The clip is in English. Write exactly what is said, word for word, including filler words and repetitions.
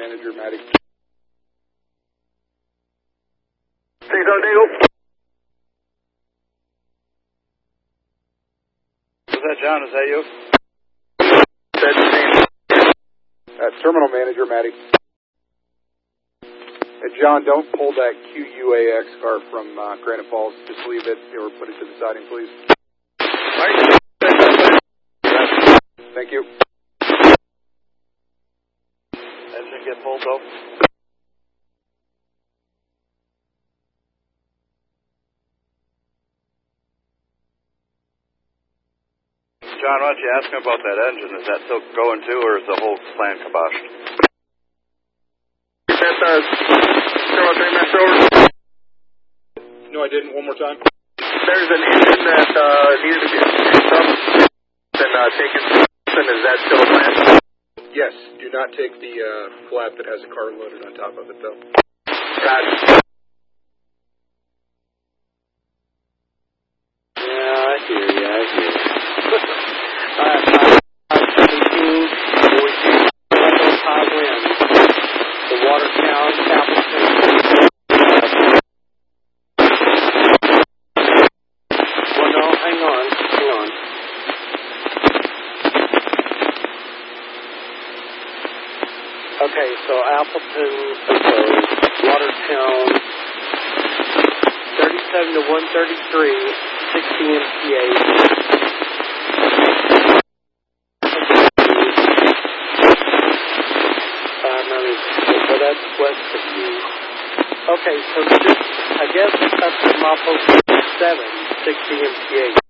Manager, Matty. San Diego. Was that John? Is that you? That's me. Uh, Terminal Manager, Matty. Uh, John, don't pull that Q U A X car from uh, Granite Falls. Just leave it or put it to the siding, please. Right. Thank you. Engine get pulled though? John, why don't you ask him about that engine? Is that still going too, or is the whole plant kiboshed? Is that the Terminal three Metro? No, I didn't. One more time. There's an engine that uh, needed to be picked up and uh, taken. Is that still a plan? Yes, do not take the uh, flap that has a car loaded on top of it, though. Roger. Yeah, I hear you, I hear you. uh, seventeen, fourteen, high winds. The Watertown, Appleton. Well, no, hang on, hang on. Okay, so Appleton, okay, Watertown, thirty-seven to one thirty-three, sixty M P A. Uh, so that's west of you. Okay, so this, I guess up to Mapo seven, sixty M P A.